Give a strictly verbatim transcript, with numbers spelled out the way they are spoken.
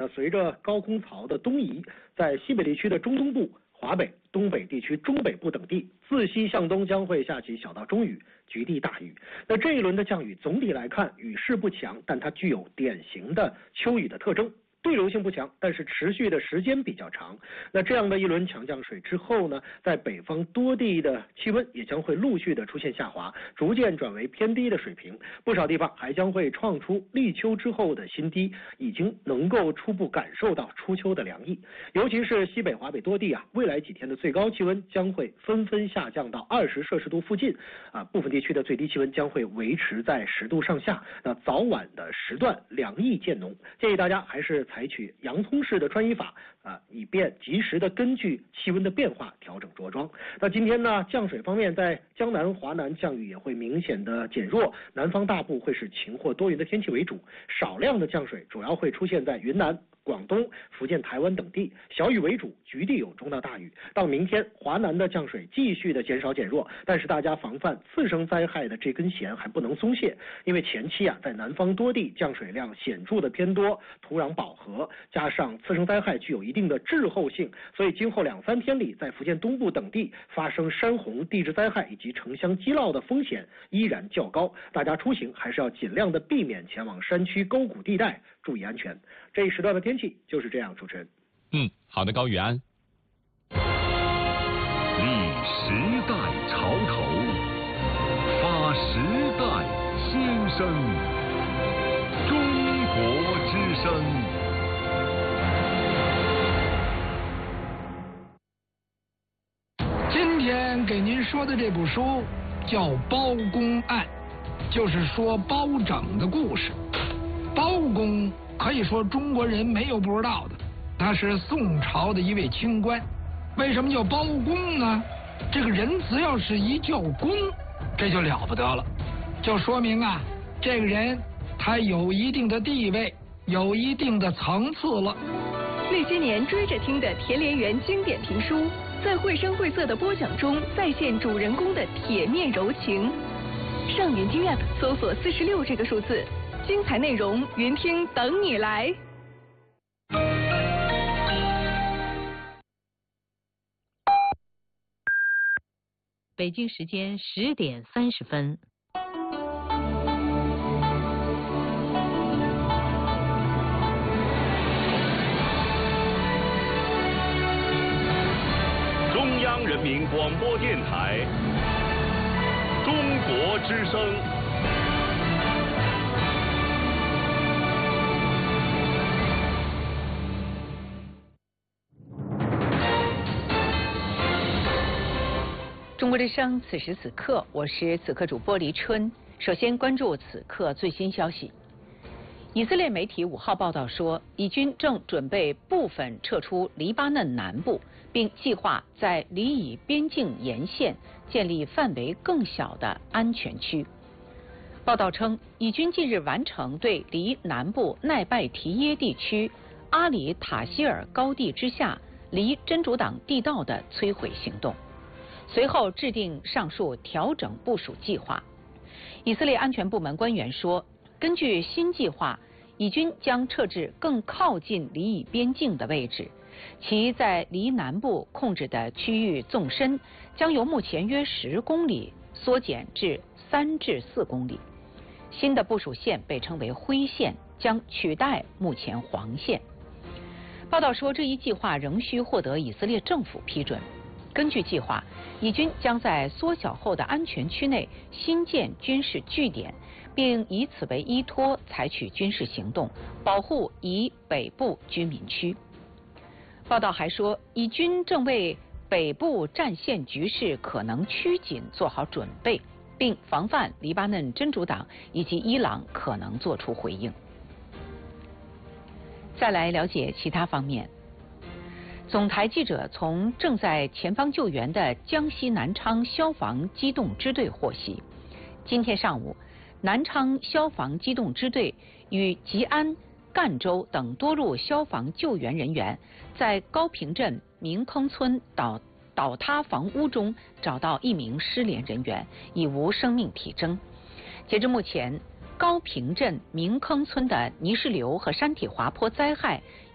呢，随着高空槽的东移，在西北地区的中东部、华北、东北地区中北部等地，自西向东将会下起小到中雨，局地大雨。那这一轮的降雨总体来看雨势不强，但它具有典型的秋雨的特征。对流性不强，但是持续的时间比较长。那这样的一轮强降水之后呢，在北方多地的气温也将会陆续的出现下滑，逐渐转为偏低的水平。不少地方还将会创出立秋之后的新低，已经能够初步感受到初秋的凉意。尤其是西北、华北多地啊，未来几天的最高气温将会纷纷下降到二十摄氏度附近啊，部分地区的最低气温将会维持在十度上下。那早晚的时段凉意渐浓，建议大家还是采取洋葱式的穿衣法啊，以便及时的根据气温的变化调整着装。那今天呢，降水方面，在江南、华南降雨也会明显的减弱，南方大部会是晴或多云的天气为主，少量的降水主要会出现在云南、广东、福建、台湾等地，小雨为主，局地有中到大雨。到明天，华南的降水继续的减少减弱，但是大家防范次生灾害的这根弦还不能松懈，因为前期啊，在南方多地降水量显著的偏多，土壤饱和，加上次生灾害具有一定的滞后性，所以今后两三天里，在福建东部等地发生山洪、地质灾害以及城乡积涝的风险依然较高，大家出行还是要尽量的避免前往山区沟谷地带，注意安全。这一时段的天气就是这样，主持人。 嗯，好的，高宇安。 立时代潮头，发时代新声，中国之声。 今天给您说的这部书叫《包公案》，就是说包拯的故事。包公可以说中国人没有不知道的，他是宋朝的一位清官。为什么叫包公呢？这个人只要是一叫公，这就了不得了，就说明啊，这个人他有一定的地位，有一定的层次了。 那些年追着听的田连元经典评书，在绘声绘色的播讲中再现主人公的铁面柔情。上元听 App 搜索四十六这个数字，精彩内容云听等你来。 北京时间十点三十分。 中央人民广播电台，中国之声。 中国之声，此时此刻，我是此刻主播黎春。首先关注此刻最新消息。以色列媒体五号报道说，以军正准备部分撤出黎巴嫩南部，并计划在黎以边境沿线建立范围更小的安全区。报道称，以军近日完成对黎南部奈拜提耶地区阿里塔希尔高地之下黎真主党地道的摧毁行动。随后制定上述调整部署计划。以色列安全部门官员说，根据新计划，以军将撤至更靠近黎以边境的位置，其在黎南部控制的区域纵深将由目前约十公里缩减至三至四公里。新的部署线被称为灰线，将取代目前黄线。报道说，这一计划仍需获得以色列政府批准。根据计划，以军将在缩小后的安全区内新建军事据点，并以此为依托采取军事行动，保护以北部居民区。报道还说，以军正为北部战线局势可能趋紧做好准备，并防范黎巴嫩真主党以及伊朗可能做出回应。再来了解其他方面。总台记者从正在前方救援的江西南昌消防机动支队获悉，今天上午，南昌消防机动支队与吉安、赣州等多路消防救援人员在高坪镇明坑村倒倒塌房屋中找到一名失联人员，已无生命体征。截至目前，高坪镇明坑村的泥石流和山体滑坡灾害